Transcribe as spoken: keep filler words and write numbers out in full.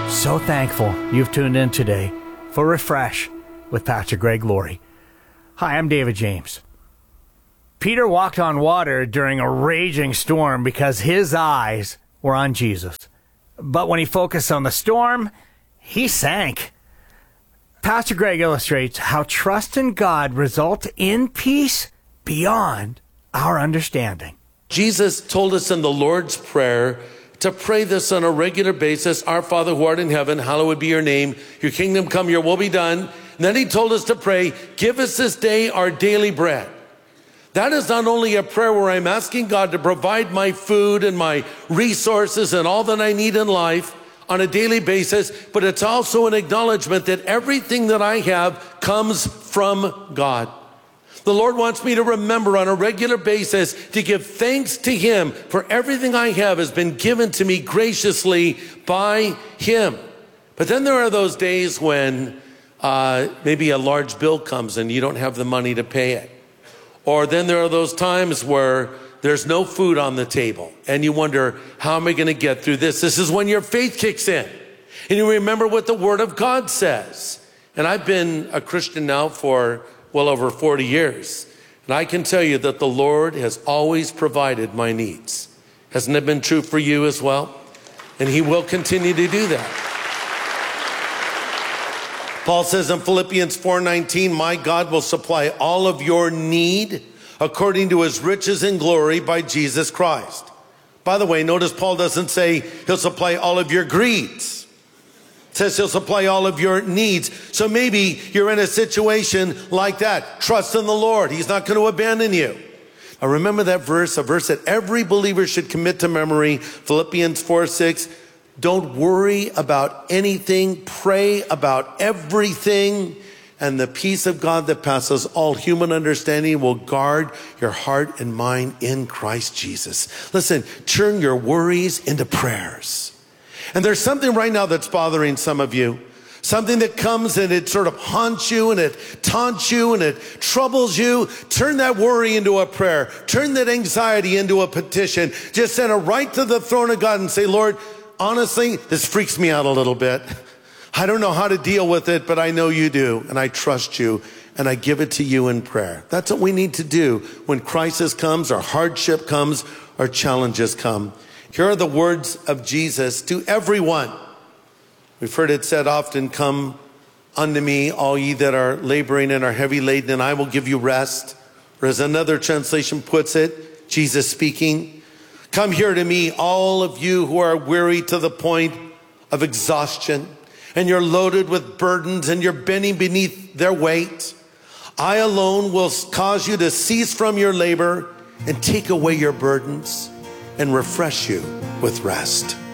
So thankful you've tuned in today for Refresh with Pastor Greg Laurie. Hi, I'm David James. Peter walked on water during a raging storm because his eyes were on Jesus. But when he focused on the storm, he sank. Pastor Greg illustrates how trust in God results in peace beyond our understanding. Jesus told us in the Lord's Prayer to pray this on a regular basis. Our Father who art in heaven, hallowed be your name. Your kingdom come, your will be done. And then he told us to pray, give us this day our daily bread. That is not only a prayer where I'm asking God to provide my food and my resources and all that I need in life on a daily basis, but it's also an acknowledgement that everything that I have comes from God. The Lord wants me to remember on a regular basis to give thanks to him for everything I have has been given to me graciously by him. But then there are those days when uh, maybe a large bill comes and you don't have the money to pay it. Or then there are those times where there's no food on the table and you wonder, how am I going to get through this? This is when your faith kicks in and you remember what the Word of God says. And I've been a Christian now for well over forty years. And I can tell you that the Lord has always provided my needs. Hasn't it been true for you as well? And he will continue to do that. Paul says in Philippians four nineteen, my God will supply all of your need according to his riches and glory by Jesus Christ. By the way, notice Paul doesn't say he'll supply all of your greeds. Says he'll supply all of your needs. So maybe you're in a situation like that. Trust in the Lord. He's not going to abandon you. Now remember that verse, a verse that every believer should commit to memory. Philippians four six. Don't worry about anything. Pray about everything. And the peace of God that passes all human understanding will guard your heart and mind in Christ Jesus. Listen, turn your worries into prayers. And there's something right now that's bothering some of you. Something that comes and it sort of haunts you and it taunts you and it troubles you. Turn that worry into a prayer. Turn that anxiety into a petition. Just send it right to the throne of God and say, Lord, honestly, this freaks me out a little bit. I don't know how to deal with it, but I know you do. And I trust you. And I give it to you in prayer. That's what we need to do when crisis comes or hardship comes or challenges come. Here are the words of Jesus to everyone. We've heard it said often, come unto me, all ye that are laboring and are heavy laden, and I will give you rest. Or as another translation puts it, Jesus speaking, come here to me, all of you who are weary to the point of exhaustion, and you're loaded with burdens and you're bending beneath their weight. I alone will cause you to cease from your labor and take away your burdens and refresh you with rest.